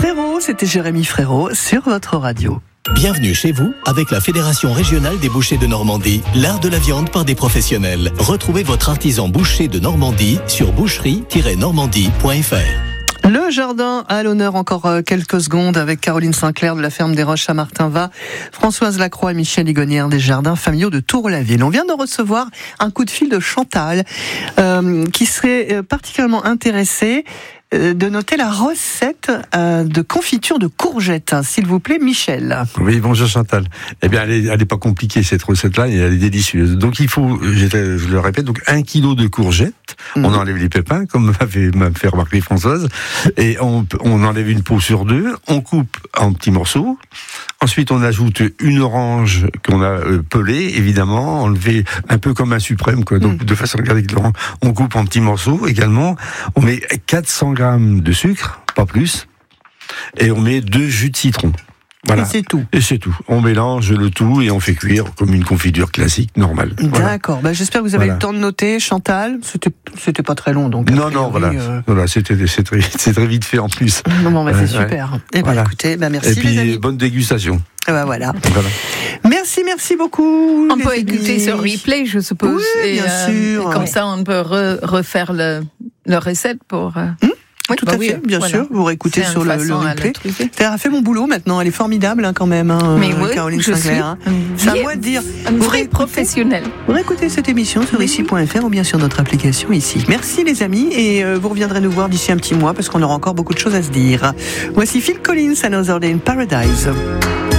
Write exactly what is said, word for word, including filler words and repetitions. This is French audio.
Frérot, c'était Jérémy Frérot sur votre radio. Bienvenue chez vous avec la Fédération régionale des bouchers de Normandie, l'art de la viande par des professionnels. Retrouvez votre artisan boucher de Normandie sur boucherie tiret normandie point f r. Le jardin à l'honneur encore quelques secondes avec Caroline Sinclair de la ferme des Roches à Martinvat, Françoise Lacroix et Michel Ligonière des jardins familiaux de Tour-la-Ville. On vient de recevoir un coup de fil de Chantal euh, qui serait particulièrement intéressée de noter la recette euh, de confiture de courgettes, s'il vous plaît, Michel. Oui, bonjour Chantal. Eh bien, elle est, elle est pas compliquée cette recette-là, et elle est délicieuse. Donc, il faut, je, je le répète, donc un kilo de courgettes. Mmh. On enlève les pépins, comme m'a fait, m'a fait remarquer Françoise, et on, on enlève une peau sur deux. On coupe en petits morceaux. Ensuite, on ajoute une orange qu'on a euh, pelée, évidemment, enlevée un peu comme un suprême, quoi. Donc, mmh. de façon à garder que l'orange, on coupe en petits morceaux également. On met quatre cents grammes de sucre, pas plus, et on met deux jus de citron. Voilà. Et c'est tout. Et c'est tout. On mélange le tout et on fait cuire comme une confiture classique, normale. D'accord. Voilà. Bah, j'espère que vous avez voilà. le temps de noter, Chantal. C'était, c'était pas très long, donc. Non, non, voilà. Euh... voilà c'était, c'est très, c'est très vite fait en plus. Non, non, bah, c'est euh, super. Ouais. Et bah, voilà. écoutez, bah, merci. Et puis, les amis. bonne dégustation. Et bah, voilà. voilà. Merci, merci beaucoup. On peut écouter sur replay, je suppose. Oui, et, bien euh, sûr. Comme ça, on peut re- refaire le, le recette pour. Euh... Hum Oui, tout bah à oui, fait, bien voilà. sûr. Vous réécoutez sur le, le replay. Elle a fait mon boulot maintenant. Elle est formidable hein, quand même, hein, Mais oui, Caroline je Sinclair. Hein. C'est à moi de dire. Un vrai professionnel. Vous réécoutez cette émission sur ici point f r ou bien sur notre application ici. Merci les amis et euh, vous reviendrez nous voir d'ici un petit mois parce qu'on aura encore beaucoup de choses à se dire. Voici Phil Collins, Another Day in Paradise.